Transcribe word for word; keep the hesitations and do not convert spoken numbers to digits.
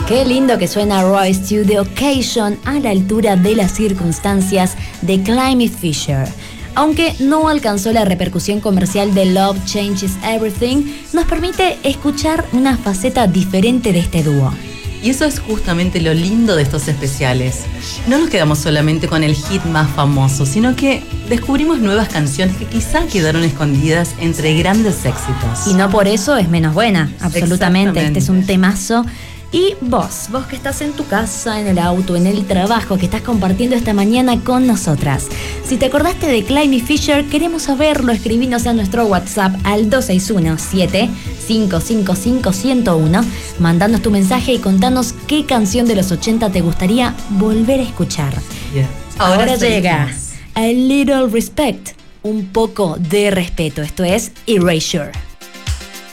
Qué lindo que suena Rise to the Occasion, a la altura de las circunstancias, de Climate Fisher. Aunque no alcanzó la repercusión comercial de Love Changes Everything, nos permite escuchar una faceta diferente de este dúo. Y eso es justamente lo lindo de estos especiales. No nos quedamos solamente con el hit más famoso, sino que descubrimos nuevas canciones que quizá quedaron escondidas entre grandes éxitos. Y no por eso es menos buena, absolutamente. Este es un temazo. Y vos, vos que estás en tu casa, en el auto, en el trabajo, que estás compartiendo esta mañana con nosotras. Si te acordaste de Climate Fisher, queremos saberlo. Escribinos a nuestro WhatsApp al dos seis uno, siete cinco cinco cinco, uno cero uno. Mandanos tu mensaje y contanos qué canción de los ochenta te gustaría volver a escuchar. Yeah. Ahora, Ahora seguimos. llega A Little Respect, un poco de respeto. Esto es Erasure.